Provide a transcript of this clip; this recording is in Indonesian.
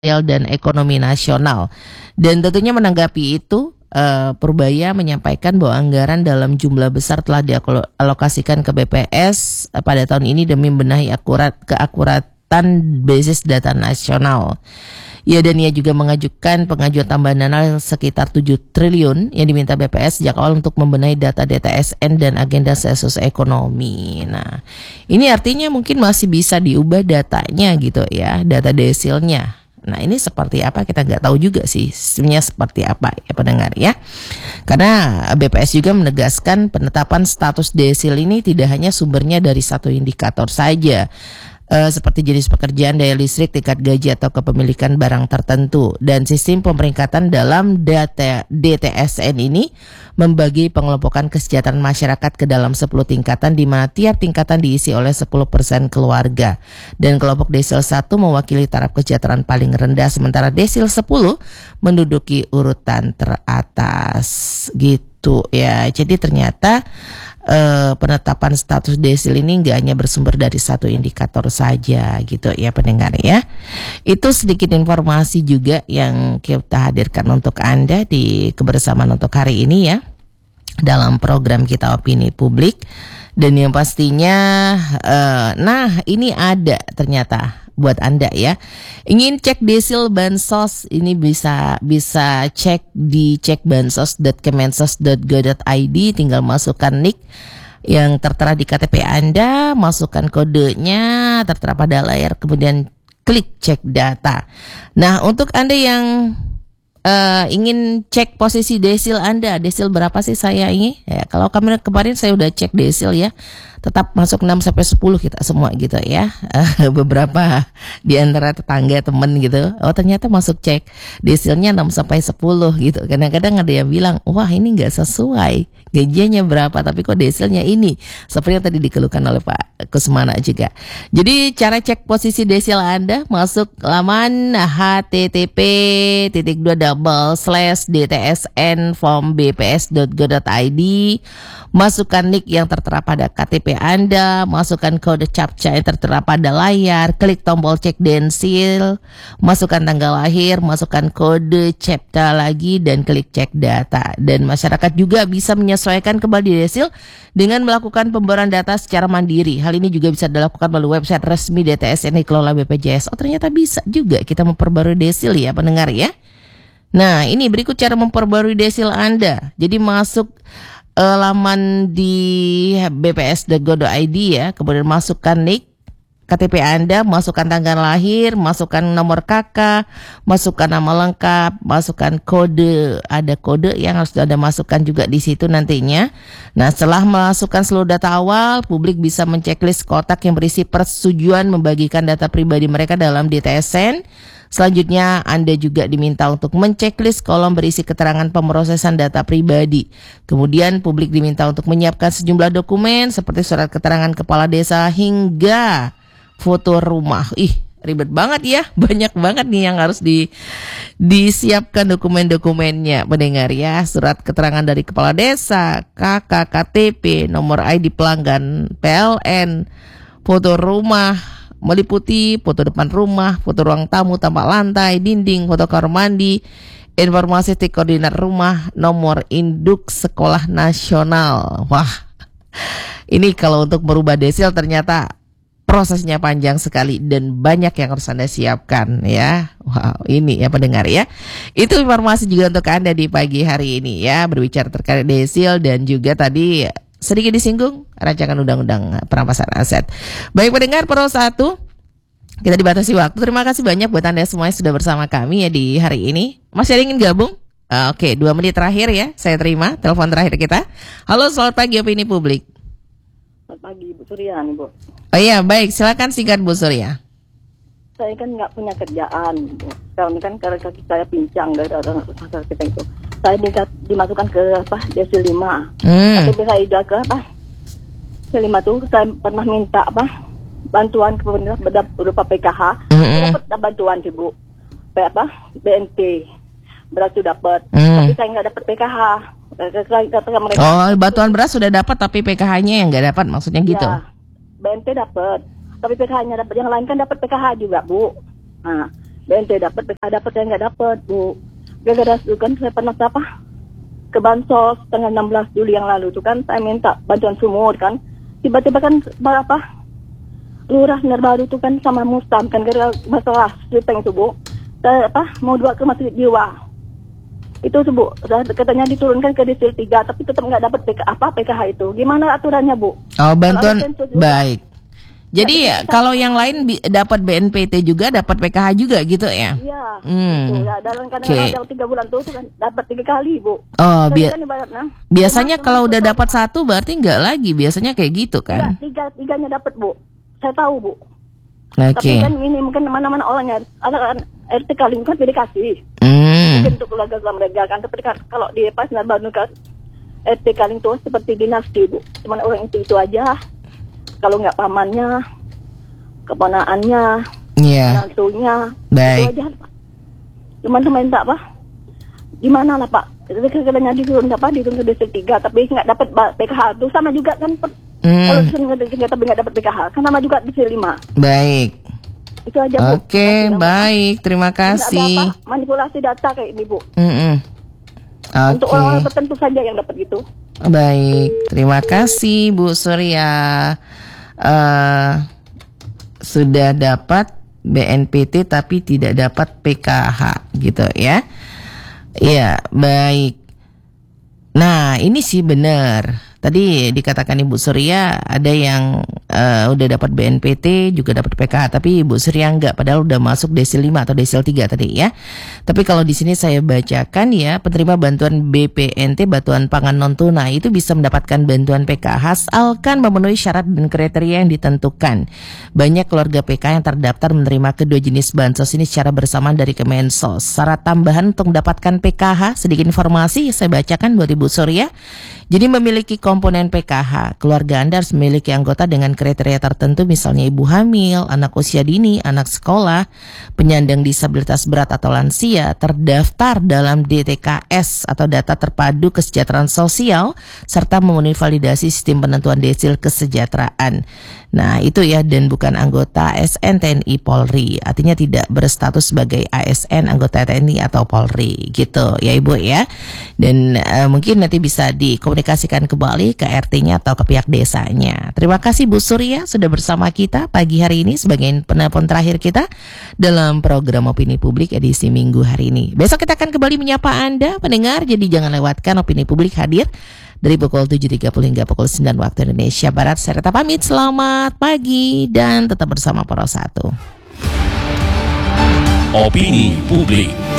dan ekonomi nasional. Dan tentunya menanggapi itu, Purbaya menyampaikan bahwa anggaran dalam jumlah besar telah dialokasikan ke BPS pada tahun ini demi membenahi keakuratan basis data nasional. Ya, dan ia juga mengajukan pengajuan tambahan dana sekitar 7 triliun yang diminta BPS sejak awal untuk membenahi data DTSN dan agenda sensus ekonomi. Nah, ini artinya mungkin masih bisa diubah datanya gitu ya, data desilnya. Nah, ini seperti apa kita nggak tahu juga sih sistemnya seperti apa ya pendengar ya. Karena BPS juga menegaskan penetapan status desil ini tidak hanya sumbernya dari satu indikator saja, seperti jenis pekerjaan, daya listrik, tingkat gaji atau kepemilikan barang tertentu. Dan sistem pemeringkatan dalam data DTSN ini membagi pengelompokan kesejahteraan masyarakat ke dalam 10 tingkatan di mana tiap tingkatan diisi oleh 10% keluarga. Dan kelompok desil 1 mewakili taraf kesejahteraan paling rendah, sementara desil 10 menduduki urutan teratas. Gitu ya. Jadi ternyata penetapan status desil ini nggak hanya bersumber dari satu indikator saja gitu ya pendengar ya. Itu sedikit informasi juga yang kita hadirkan untuk Anda di kebersamaan untuk hari ini ya, dalam program kita Opini Publik. Dan yang pastinya nah ini ada ternyata buat Anda ya. Ingin cek desil bansos, ini bisa cek di cekbansos.kemensos.go.id, tinggal masukkan NIK yang tertera di KTP Anda, masukkan kodenya tertera pada layar, kemudian klik cek data. Nah, untuk Anda yang ingin cek posisi desil Anda, desil berapa sih saya ini? Ya, kalau kemarin saya udah cek desil ya, tetap masuk 6-10 kita semua gitu ya. Beberapa di antara tetangga temen gitu, oh ternyata masuk cek desilnya 6-10 gitu. Kadang-kadang ada yang bilang, wah ini gak sesuai, gajinya berapa tapi kok desilnya ini. Seperti yang tadi dikeluhkan oleh Pak Kusmana juga. Jadi cara cek posisi desil Anda, masuk laman http://dtsn.form.bps.go.id, masukkan NIK yang tertera pada KTP Anda, masukkan kode CAPTCHA yang tertera pada layar, klik tombol cek desil, masukkan tanggal lahir, masukkan kode CAPTCHA lagi dan klik cek data. Dan masyarakat juga bisa menyesuaikan kembali desil dengan melakukan pembaruan data secara mandiri. Hal ini juga bisa dilakukan melalui website resmi DTSN yang dikelola BPJS. Oh ternyata bisa juga kita memperbarui desil ya pendengar ya. Nah ini berikut cara memperbarui desil Anda. Jadi masuk laman di bps.go.id ya, kemudian masukkan NIK KTP Anda, masukkan tanggal lahir, masukkan nomor KK, masukkan nama lengkap, masukkan kode, ada kode yang harus Anda masukkan juga di situ nantinya. Nah, setelah masukkan seluruh data awal, publik bisa menceklis kotak yang berisi persetujuan membagikan data pribadi mereka dalam DTSN. Selanjutnya, Anda juga diminta untuk menceklis kolom berisi keterangan pemrosesan data pribadi. Kemudian, publik diminta untuk menyiapkan sejumlah dokumen seperti surat keterangan kepala desa hingga foto rumah. Ribet banget ya, banyak banget nih yang harus disiapkan dokumen-dokumennya pendengar ya. Surat keterangan dari kepala desa, KK, KTP, nomor ID pelanggan, PLN, foto rumah meliputi foto depan rumah, foto ruang tamu, tapak lantai, dinding, foto kamar mandi, informasi titik koordinat rumah, nomor induk sekolah nasional. Wah, ini kalau untuk merubah desil ternyata prosesnya panjang sekali dan banyak yang harus Anda siapkan ya. Wow, ini ya pendengar ya. Itu informasi juga untuk Anda di pagi hari ini ya, berbicara terkait desil dan juga tadi sedikit disinggung rancangan undang-undang perampasan aset. Baik pendengar Pro 1, kita dibatasi waktu. Terima kasih banyak buat Anda semua yang sudah bersama kami ya di hari ini. Masih ada ingin gabung? Oke, 2 menit terakhir ya, saya terima telepon terakhir kita. Halo, selamat pagi Opini Publik. Selamat pagi Bu Surya nih Bu. Oh iya, baik, silakan singkat Bu Surya. Saya kan nggak punya kerjaan Bu. Karena kaki saya pincang dari orang kita itu. Saya dimasukkan ke desil 5. Tapi saya juga ke desil 5 tuh saya pernah minta bantuan ke pemerintah berupa PKH. Dapat bantuan sih Bu. BNP beras sudah dapat. Tapi saya nggak dapat PKH. Oh, bantuan beras sudah dapat tapi PKH-nya yang nggak dapat, maksudnya gitu? BNP dapat, tapi PKH-nya dapat. Yang lain kan dapat PKH juga Bu. Nah, BNT dapat, PKH dapat, saya nggak dapat, Bu. Gara-gara itu kan saya pernah ke Bansos tanggal 16 Juli yang lalu itu kan saya minta bantuan sumur kan. Tiba-tiba kan Lurah Sinar Baru itu kan sama Mustam kan gara-gara masalah cerita itu, Bu. Saya mau dua ke masjid jiwa. Itu tuh, Bu, katanya diturunkan ke desil 3 tapi tetap nggak dapat PKH itu. Gimana aturannya, Bu? Oh, bantuan baik. Jadi ya, kalau yang lain dapat BNPT juga, dapat PKH juga gitu ya? Iya. Gitu, ya. Dalam kadang-kadang ada 3 bulan tuh kan dapat 3 kali, Bu. Oh, kan biasanya kalau udah dapat 1 berarti nggak lagi. Biasanya kayak gitu kan? Iya, tiganya dapat, Bu. Saya tahu, Bu. Oke. Tapi kan ini mungkin mana-mana orangnya ada RT Kaling kan dikasih. Mungkin untuk keluarga mereka kan. Tapi kalau di Sinar Baru kan RT Kaling tuh seperti dinasti, Bu. Cuman orang itu aja. Kalau nggak pamannya, keponaannya, nantunya, baik. Itu aja, Pak. Cuman minta gimana lah, Pak? Katanya diturun ke desil 3, tapi nggak dapat PKH. Itu sama juga kan, kalau tapi nggak dapat PKH, kan sama juga desil 5. Baik. Itu aja, Bu. Oke, baik. Terima kasih. Ada manipulasi data kayak ini, Bu. Untuk Oke. orang tertentu saja yang dapat gitu. Baik, terima kasih Bu Surya. Sudah dapat BNPT tapi tidak dapat PKH gitu ya. Iya, baik. Nah, ini sih benar. Tadi dikatakan Ibu Surya ada yang udah dapat BNPT juga dapat PKH, tapi Ibu Surya enggak, padahal udah masuk desil 5 atau desil 3 tadi ya. Tapi kalau di sini saya bacakan ya, penerima bantuan BPNT, bantuan pangan non tunai itu bisa mendapatkan bantuan PKH asalkan memenuhi syarat dan kriteria yang ditentukan. Banyak keluarga PKH yang terdaftar menerima kedua jenis bansos ini secara bersamaan dari Kemensos. Syarat tambahan untuk mendapatkan PKH, sedikit informasi saya bacakan buat Ibu Surya. Jadi memiliki komponen PKH, keluarga Anda harus memiliki anggota dengan kriteria tertentu, misalnya ibu hamil, anak usia dini, anak sekolah, penyandang disabilitas berat atau lansia, terdaftar dalam DTKS atau Data Terpadu Kesejahteraan Sosial, serta memenuhi validasi sistem penentuan desil kesejahteraan. Nah itu ya, dan bukan anggota ASN TNI Polri, artinya tidak berstatus sebagai ASN anggota TNI atau Polri gitu ya Ibu ya. Dan mungkin nanti bisa dikomunikasikan kembali ke RT-nya atau ke pihak desanya. Terima kasih Bu Surya sudah bersama kita pagi hari ini sebagai penelpon terakhir kita dalam program Opini Publik edisi Minggu hari ini. Besok kita akan kembali menyapa Anda pendengar, jadi jangan lewatkan Opini Publik hadir dari pukul 7.30 hingga pukul 9 waktu Indonesia Barat. Saya Reta pamit, selamat pagi dan tetap bersama Poros 1. Opini Publik.